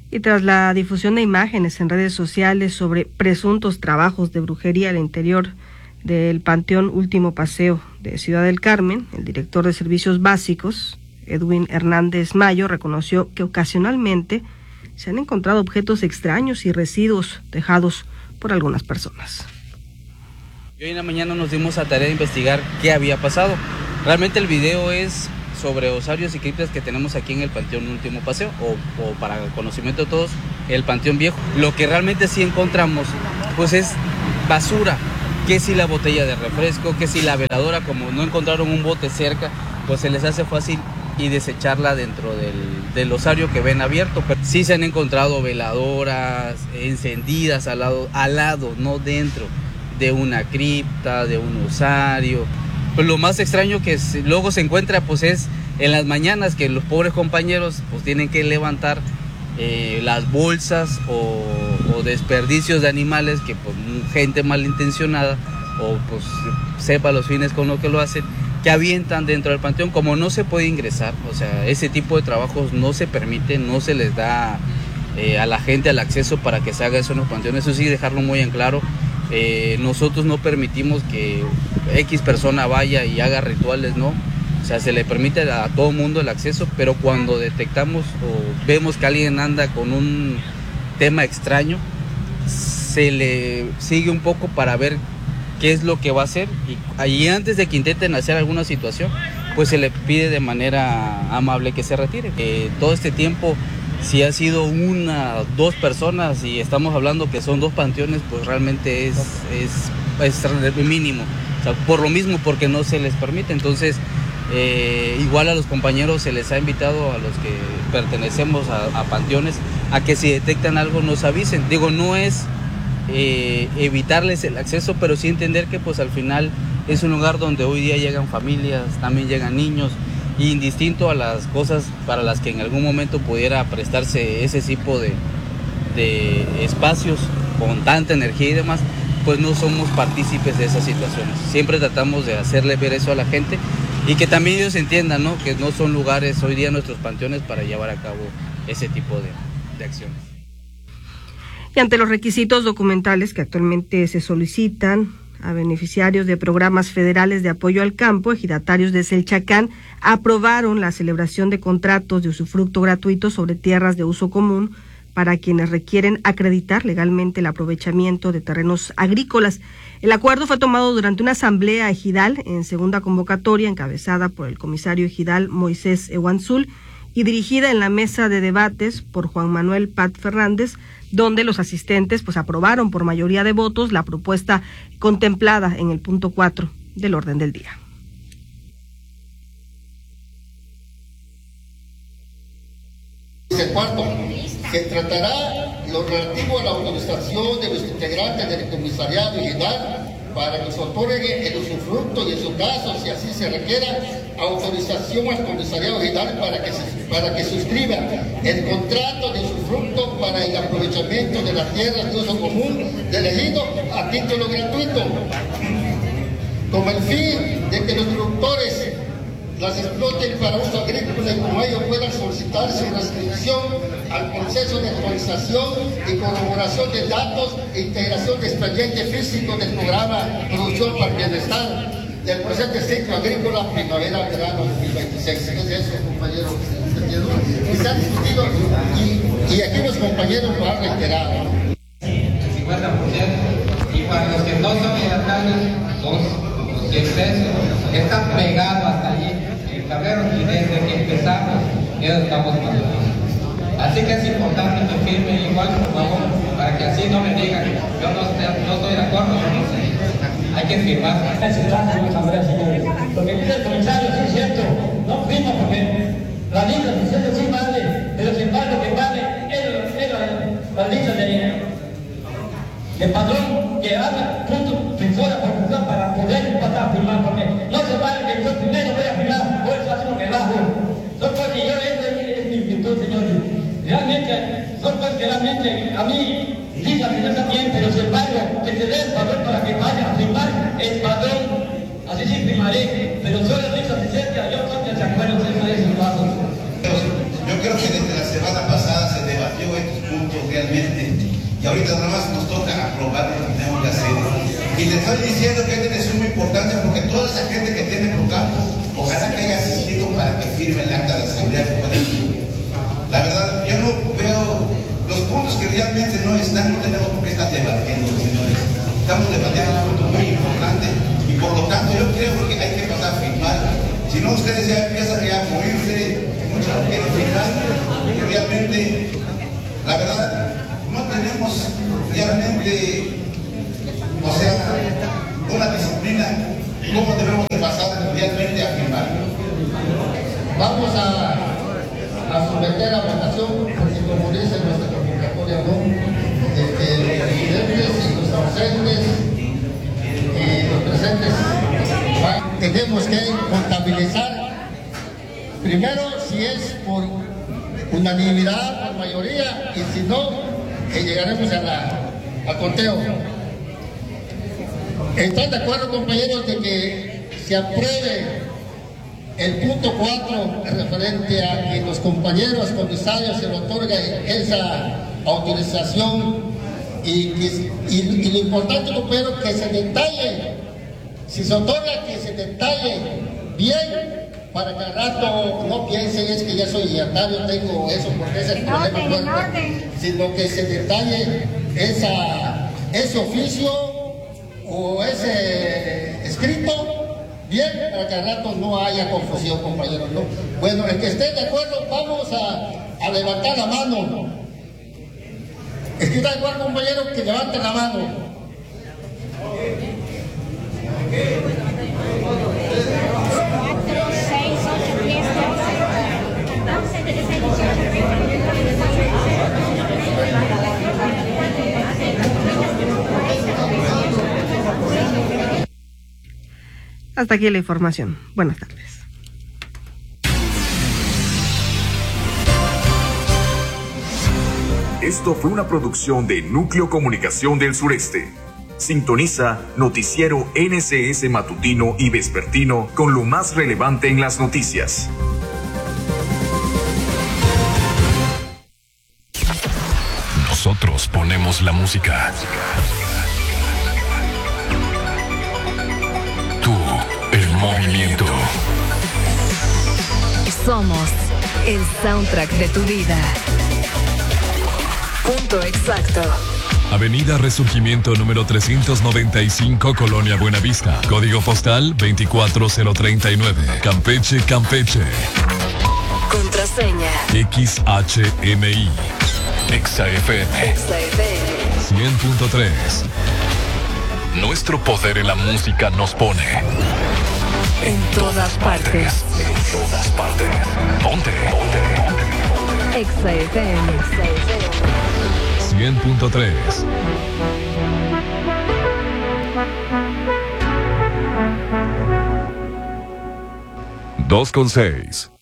Y tras la difusión de imágenes en redes sociales sobre presuntos trabajos de brujería al interior del Panteón Último Paseo de Ciudad del Carmen, el director de Servicios Básicos, Edwin Hernández Mayo, reconoció que ocasionalmente se han encontrado objetos extraños y residuos dejados por algunas personas. Hoy en la mañana nos dimos a tarea de investigar qué había pasado. Realmente el video es sobre osarios y criptas que tenemos aquí en el Panteón Último Paseo, o para el conocimiento de todos, el Panteón Viejo. Lo que realmente sí encontramos, pues es basura, que si la botella de refresco, que si la veladora, como no encontraron un bote cerca, pues se les hace fácil y desecharla dentro del osario que ven abierto. Pero sí se han encontrado veladoras encendidas al lado, no dentro de una cripta, de un osario. Pues lo más extraño que luego se encuentra pues es en las mañanas que los pobres compañeros pues tienen que levantar las bolsas o desperdicios de animales que pues gente malintencionada o pues sepa los fines con lo que lo hacen, que avientan dentro del panteón. Como no se puede ingresar, o sea, ese tipo de trabajos no se permite, no se les da a la gente el acceso para que se haga eso en los panteones. Eso sí, dejarlo muy en claro. Nosotros no permitimos que X persona vaya y haga rituales, ¿no? O sea, se le permite a todo mundo el acceso, pero cuando detectamos o vemos que alguien anda con un tema extraño, se le sigue un poco para ver qué es lo que va a hacer, y ahí antes de que intenten hacer alguna situación, pues se le pide de manera amable que se retire. Todo este tiempo, si ha sido una, dos personas y estamos hablando que son dos panteones, pues realmente es mínimo. O sea, por lo mismo, porque no se les permite. Entonces, igual a los compañeros se les ha invitado, a los que pertenecemos a panteones, a que si detectan algo nos avisen. Digo, no es evitarles el acceso, pero sí entender que pues al final es un lugar donde hoy día llegan familias, también llegan niños, y indistinto a las cosas para las que en algún momento pudiera prestarse ese tipo de espacios con tanta energía y demás, pues no somos partícipes de esas situaciones. Siempre tratamos de hacerle ver eso a la gente y que también ellos entiendan, ¿no?, que no son lugares hoy día nuestros panteones para llevar a cabo ese tipo de acciones. Y ante los requisitos documentales que actualmente se solicitan a beneficiarios de programas federales de apoyo al campo, ejidatarios de Selchacán aprobaron la celebración de contratos de usufructo gratuito sobre tierras de uso común para quienes requieren acreditar legalmente el aprovechamiento de terrenos agrícolas. El acuerdo fue tomado durante una asamblea ejidal en segunda convocatoria encabezada por el comisario ejidal Moisés Ewanzul y dirigida en la mesa de debates por Juan Manuel Pat Fernández, donde los asistentes pues aprobaron por mayoría de votos la propuesta contemplada en el punto 4 del orden del día. El cuarto, se tratará lo relativo a la autorización de los integrantes del comisariado ejidal para que se otorgue el usufructo y, en su caso, si así se requiera, autorización al comisariado ejidal para que suscriba el contrato de usufructo para el aprovechamiento de las tierras de uso común del ejido a título gratuito, con el fin de que los productores las exploten para uso agrícola y como ello puedan solicitar su inscripción al proceso de actualización y corroboración de datos e integración de expediente físico del programa Producción para el Bienestar del presente ciclo agrícola primavera-verano 2026. ¿Qué es eso, compañeros? Y se ha discutido y aquí los compañeros lo han reiterado. El 50%, y para los que no son ejidatarios, son 100 pesos, que están pegados hasta allí. Y desde que empezamos ya estamos pagando. Así que es importante que firmen igual, por favor, para que así no me digan yo no estoy de acuerdo, no sé. Hay que firmar. Lo que dice el comisario sí es cierto, no firma porque la lista oficial sí vale, pero sin embargo que vale la lista de padrón que haga punto fuera por función para poder pasar a firmar, porque no se vale que yo primero voy a firmar, por eso hacemos relajo. Son cosas que yo, es mi virtud, señores. Realmente, son cosas que realmente a mí sí la firma también, pero sin embargo, que se dé el padrón para que vaya a firmar el padrón, así sí firmaré, pero solo la lista de cerca, yo estoy de acuerdo en esos pasos. Yo creo que desde la semana pasada se debatió esto. realmente. Y ahorita nada más nos toca aprobar lo que tenemos que hacer. Y le estoy diciendo que es de suma importancia porque toda esa gente que tiene Procampo, ojalá que haya asistido para que firme el acta de seguridad cooperativa. La verdad, yo no veo los puntos que realmente no están, no tenemos por qué estar debatiendo, señores. Estamos debatiendo un punto muy importante y por lo tanto yo creo que hay que pasar a firmar. Si no, ustedes ya empiezan a morirse, muchos no quieren firmar, y realmente, la verdad, no tenemos realmente, o sea, una disciplina, cómo debemos de pasar realmente a firmar. Vamos a someter a votación, porque como dice nuestra convocatoria, ¿no? Los presidentes y los ausentes y los presentes tenemos que contabilizar primero si es por unanimidad, por mayoría, y si no, llegaremos al conteo. ¿Están de acuerdo, compañeros, de que se apruebe el punto 4 referente a que los compañeros comisarios se le otorga esa autorización y lo importante, compañero, que se detalle, si se otorga, que se detalle bien para que al rato no piensen es que ya soy dietario, tengo eso porque ese es el problema, sino que se detalle ese oficio o ese escrito bien, para que al rato no haya confusión, compañeros, ¿no? Bueno, el que esté de acuerdo, vamos a levantar la mano. El que está de acuerdo, compañero, que levante la mano. Hasta aquí la información. Buenas tardes. Esto fue una producción de Núcleo Comunicación del Sureste. Sintoniza Noticiero NCS Matutino y Vespertino con lo más relevante en las noticias. Nosotros ponemos la música. Tú, el movimiento. Somos el soundtrack de tu vida. Punto exacto. Avenida Resurgimiento número 395, Colonia Buenavista. Código postal 24039. Campeche, Campeche. Contraseña XHMI. XAFM. 100.3. Nuestro poder en la música nos pone en todas partes. En todas partes. Ponte. XAFM. 100.3. 2:6.